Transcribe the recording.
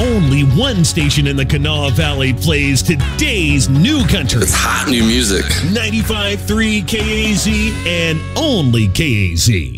only one station in the Kanawha Valley plays today's new country. It's hot new music. 95.3 KAZ and only KAZ.